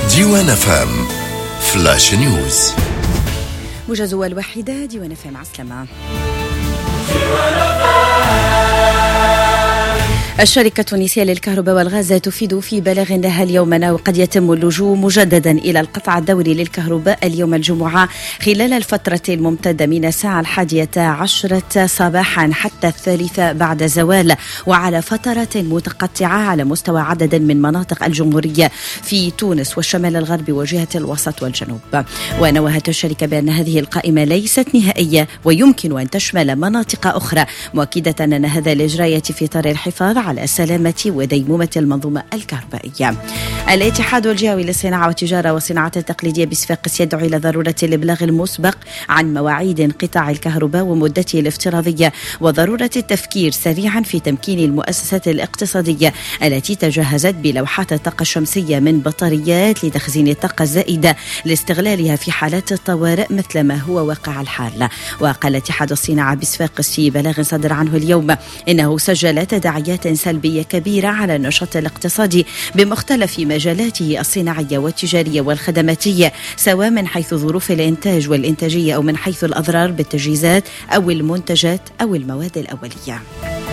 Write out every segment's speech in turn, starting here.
ديوان فام فلاش نيوز. موجز الوحيدة ديوان فام عسلامة. الشركة التونسية للكهرباء والغاز تفيد في بلاغ لها اليوم أنه قد يتم اللجوء مجددا إلى القطع الدوري للكهرباء اليوم الجمعة خلال الفترة الممتدة من الساعة 11 صباحا حتى 3 بعد زوال، وعلى فترات متقطعة على مستوى عدد من مناطق الجمهورية في تونس والشمال الغربي وجهة الوسط والجنوب. ونوهت الشركة بأن هذه القائمة ليست نهائية ويمكن أن تشمل مناطق أخرى، مؤكدة أن هذا الإجراء يأتي في إطار الحفاظ على سلامة وديمومة المنظومة الكهربائية. الاتحاد الجهوي للصناعة والتجارة والصناعات التقليدية بصفاقس يدعو إلى ضرورة الإبلاغ المسبق عن مواعيد انقطاع الكهرباء ومدته الافتراضية، وضرورة التفكير سريعا في تمكين المؤسسات الاقتصادية التي تجهزت بلوحات الطاقة الشمسية من بطاريات لتخزين الطاقة الزائدة لاستغلالها في حالات الطوارئ مثل ما هو واقع الحال. وقال اتحاد الصناعة بصفاقس في بلاغ صدر عنه اليوم إنه سجل تداعيات سلبية كبيرة على النشاط الاقتصادي بمختلف مجالاته الصناعية والتجارية والخدماتية، سواء من حيث ظروف الإنتاج والإنتاجية أو من حيث الأضرار بالتجهيزات أو المنتجات أو المواد الأولية.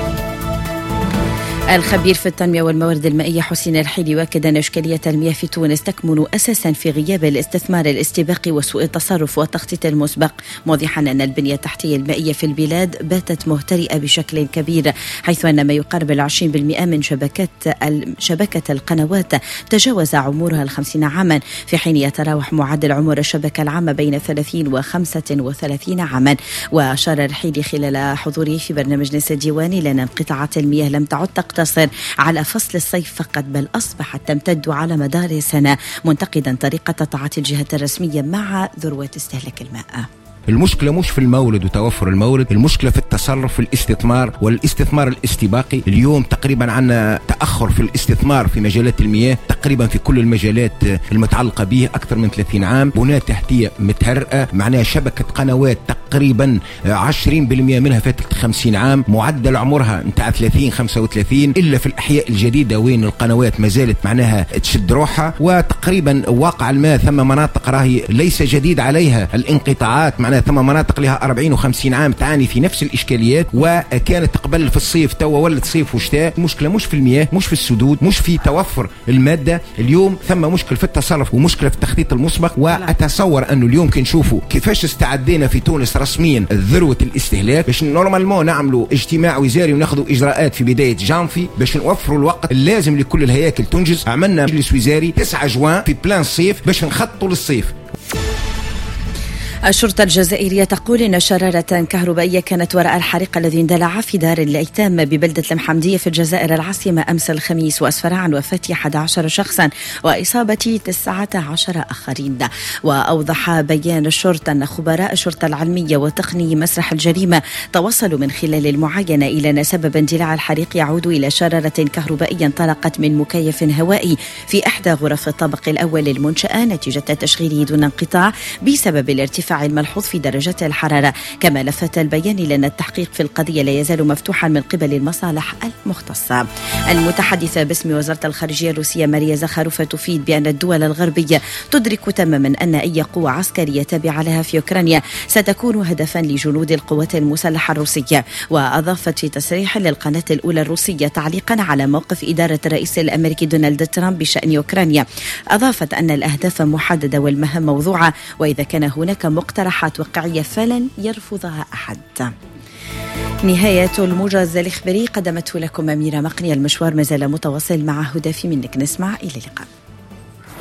الخبير في التنمية والموارد المائية حسين الحيلي واكد أن إشكالية المياه في تونس تكمن أساسا في غياب الاستثمار الاستباقي وسوء التصرف والتخطيط المسبق، موضحا أن البنية التحتية المائية في البلاد باتت مهترئة بشكل كبير، حيث أن ما يقارب 20% من شبكة القنوات تجاوز عمرها 50 عاما، في حين يتراوح معدل عمر الشبكة العامة بين 30 و 35 عاما. وأشار الحيلي خلال حضوره في برنامج ناس الديواني لأن انقطاعات المياه لم تعد تقتصر على فصل الصيف فقط، بل أصبحت تمتد على مدار السنة، منتقدا طريقة تعاطي الجهات الرسمية مع ذروة استهلاك الماء. المشكلة مش في المورد وتوفر المورد، المشكلة في التصرف في الاستثمار والاستثمار الاستباقي. اليوم تقريبا عندنا تأخر في الاستثمار في مجالات المياه، تقريبا في كل المجالات المتعلقة به أكثر من 30 عام، بنية تحتية متهرئة، معناها شبكة قنوات تقريبا 20% منها فاتت 50 عام، معدل عمرها نتاع 30-35، إلا في الأحياء الجديدة وين القنوات ما زالت معناها تشد روحها، وتقريبا واقع الماء ثم مناطق راهي ليس جديد عليها الانقطاعات، معناها ثم مناطق لها 40 و50 عام تعاني في نفس الإشكاليات، وكانت قبل في الصيف توا ولت صيف وشتاء. المشكلة مش في المياه، مش في السدود، مش في توفر المادة، اليوم ثم مشكلة في التصرف ومشكلة في التخطيط المسبق. وأتصور أنه اليوم كنشوفوا كيفاش استعدينا في تونس رسميا ذروة الاستهلاك باش نورمالمون نعملوا اجتماع وزاري وناخذوا إجراءات في بداية جانفي باش نوفروا الوقت اللازم لكل الهياكل تنجز. عملنا مجلس وزاري 9 جوان في بلان الصيف باش نخططوا للصيف. الشرطة الجزائرية تقول إن شرارة كهربائية كانت وراء الحريق الذي اندلع في دار الأيتام ببلدة المحمدية في الجزائر العاصمة أمس الخميس، وأسفر عن وفاة 11 شخصا وإصابة 19 آخرين. وأوضح بيان الشرطة أن خبراء الشرطة العلمية وتقني مسرح الجريمة توصلوا من خلال المعاينة إلى أن سبب اندلاع الحريق يعود إلى شرارة كهربائية انطلقت من مكيف هوائي في إحدى غرف الطابق الأول للمنشأة نتيجة تشغيله دون انقطاع بسبب الارتفاع الملحوظ في درجات الحرارة. كما لفت البيان إلى أن التحقيق في القضية لا يزال مفتوحا من قبل المصالح المختصة. المتحدثة باسم وزارة الخارجية الروسية ماريا زخاروفا تفيد بأن الدول الغربية تدرك تماما أن أي قوة عسكرية تابعة لها في أوكرانيا ستكون هدفا لجنود القوات المسلحة الروسية. وأضافت في تصريح للقناة الأولى الروسية تعليقا على موقف إدارة الرئيس الأمريكي دونالد ترامب بشأن أوكرانيا، أضافت أن الأهداف محددة والمهام موضوعة، وإذا كان هناك مقترحات واقعية فلن يرفضها أحد. نهاية الموجز الإخباري قدمته لكم أميرة مقني. المشوار ما زال متواصل مع هدى في منك. نسمع إلى اللقاء.